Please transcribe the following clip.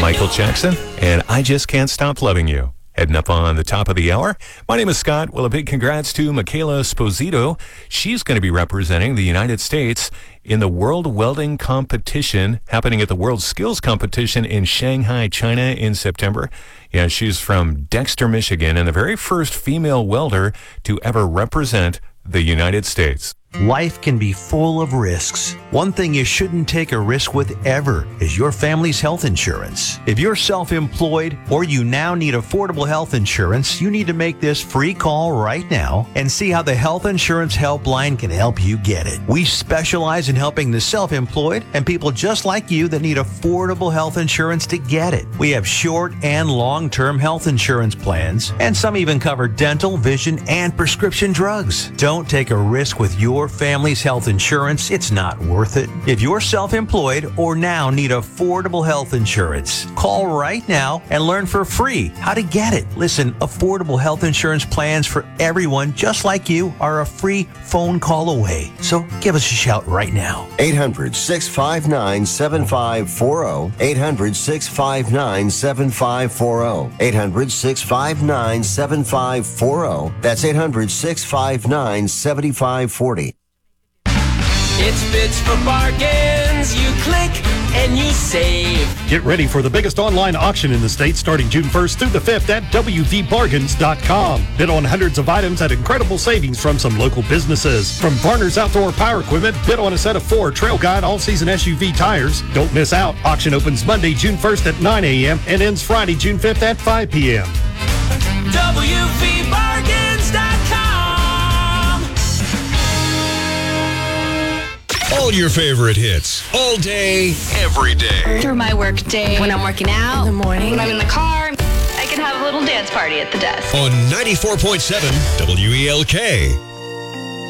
Michael Jackson, and I Just Can't Stop Loving You. Heading up on the top of the hour. My name is Scott. Well, a big congrats to Michaela Sposito. She's going to be representing the United States in the World Welding Competition happening at the World Skills Competition in Shanghai, China in September. Yeah, she's from Dexter, Michigan, and the very first female welder to ever represent the United States. Life can be full of risks. One thing you shouldn't take a risk with ever is your family's health insurance. If you're self-employed or you now need affordable health insurance, you need to make this free call right now and see how the Health Insurance Helpline can help you get it. We specialize in helping the self-employed and people just like you that need affordable health insurance to get it. We have short and long-term health insurance plans, and some even cover dental, vision, and prescription drugs. Don't take a risk with your family's health insurance. It's not worth it. If you're self-employed or now need affordable health insurance, call right now and learn for free how to get it. Listen, affordable health insurance plans for everyone just like you are a free phone call away. So give us a shout right now. 800-659-7540. 800-659-7540. 800-659-7540. That's 800-659-7540. It's Bits for Bargains. You click and you save. Get ready for the biggest online auction in the state starting June 1st through the 5th at WVBargains.com. Bid on hundreds of items at incredible savings from some local businesses. From Varner's Outdoor Power Equipment, bid on a set of 4 Trail Guide all-season SUV tires. Don't miss out. Auction opens Monday, June 1st at 9 a.m. and ends Friday, June 5th at 5 p.m. WVBargains.com. All your favorite hits, all day, every day. Through my work day, when I'm working out, in the morning, when I'm in the car, I can have a little dance party at the desk. On 94.7 WELK.